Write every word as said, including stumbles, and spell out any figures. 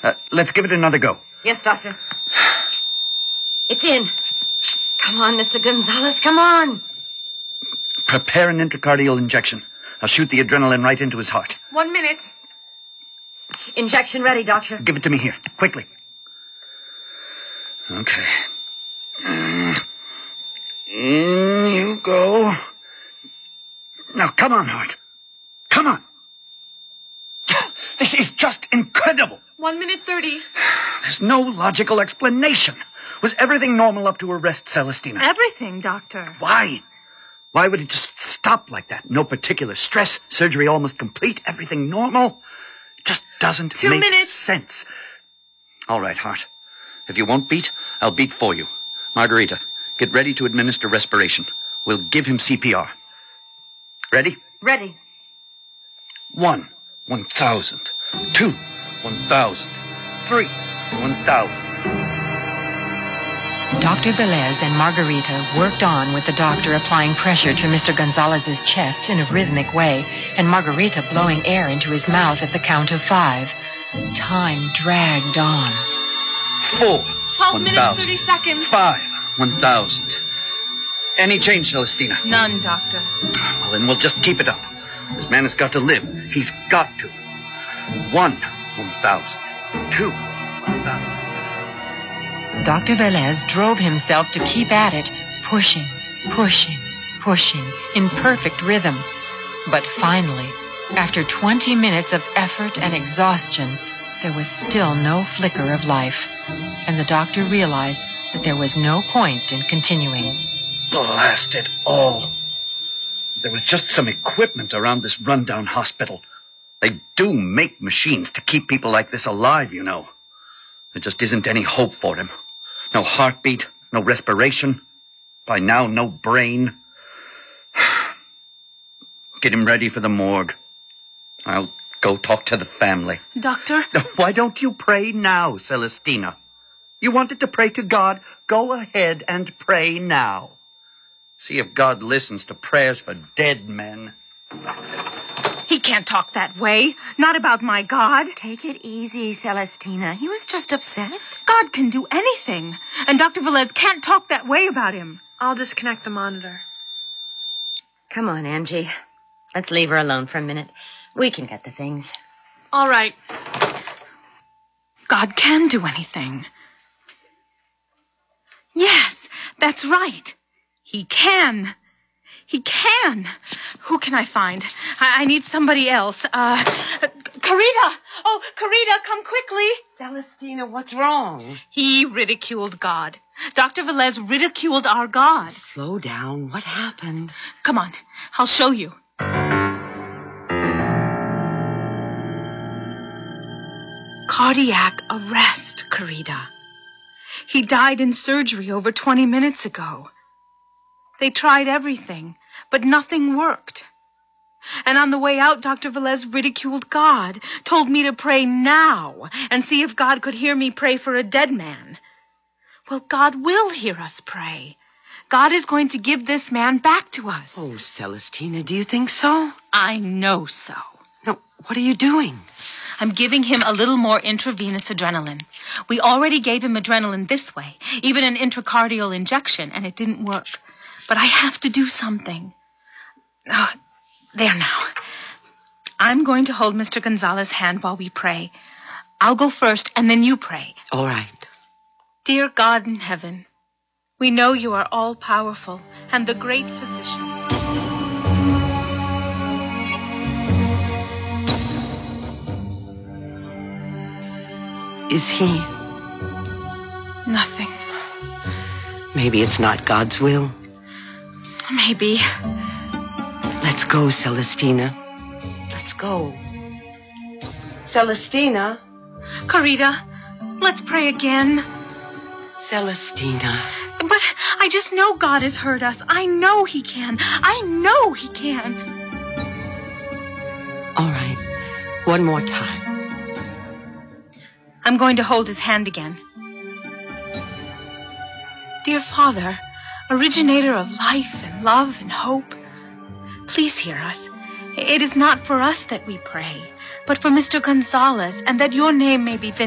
Uh, let's give it another go. Yes, Doctor. It's in. Come on, Mister Gonzalez, come on. Prepare an intracardial injection. I'll shoot the adrenaline right into his heart. One minute. Injection ready, Doctor. Give it to me here, quickly. Okay. Mm. In you go. Now, come on, Hart. Come on. This is just incredible. One minute thirty. There's no logical explanation. Was everything normal up to arrest Celestina? Everything, Doctor. Why? Why would it just stop like that? No particular stress, surgery almost complete, everything normal? It just doesn't Two make minutes. sense. All right, Hart. If you won't beat, I'll beat for you. Margarita, get ready to administer respiration. We'll give him C P R. Ready? Ready. One, one thousand. Two, one thousand. Three, one thousand. Doctor Velez and Margarita worked on with the doctor applying pressure to Mister Gonzalez's chest in a rhythmic way, and Margarita blowing air into his mouth at the count of five. Time dragged on. Four, Twelve one minutes, thousand. thirty seconds. Five, one thousand. Any change, Celestina? None, Doctor. Well, then we'll just keep it up. This man has got to live. He's got to. One, one thousand. Two, one thousand. Doctor Velez drove himself to keep at it, pushing, pushing, pushing, in perfect rhythm. But finally, after twenty minutes of effort and exhaustion, there was still no flicker of life, and the doctor realized that there was no point in continuing. Blast it all. If there was just some equipment around this rundown hospital. They do make machines to keep people like this alive, you know. There just isn't any hope for him. No heartbeat, no respiration. By now, no brain. Get him ready for the morgue. I'll go talk to the family. Doctor? Why don't you pray now, Celestina? You wanted to pray to God? Go ahead and pray now. See if God listens to prayers for dead men. He can't talk that way. Not about my God. Take it easy, Celestina. He was just upset. God can do anything. And Doctor Velez can't talk that way about him. I'll disconnect the monitor. Come on, Angie. Let's leave her alone for a minute. We can get the things. All right. God can do anything. Yes, that's right. He can. He can. Who can I find? I, I need somebody else. Uh, Carita! Oh, Carita, come quickly. Celestina, what's wrong? He ridiculed God. Doctor Velez ridiculed our God. Slow down. What happened? Come on, I'll show you. Cardiac arrest, Carita. He died in surgery over twenty minutes ago. They tried everything, but nothing worked. And on the way out, Doctor Velez ridiculed God, told me to pray now and see if God could hear me pray for a dead man. Well, God will hear us pray. God is going to give this man back to us. Oh, Celestina, do you think so? I know so. No, what are you doing? I'm giving him a little more intravenous adrenaline. We already gave him adrenaline this way, even an intracardial injection, and it didn't work. But I have to do something. Oh, there now. I'm going to hold Mister Gonzalez's hand while we pray. I'll go first, and then you pray. All right. Dear God in heaven, we know you are all-powerful and the great physician. Is he? Nothing. Maybe it's not God's will. Maybe. Let's go, Celestina. Let's go. Celestina. Carita, let's pray again. Celestina. But I just know God has heard us. I know he can. I know he can. All right. One more time. I'm going to hold his hand again. Dear Father, originator of life and love and hope, please hear us. It is not for us that we pray, but for Mister Gonzalez, and that your name may be vindicated.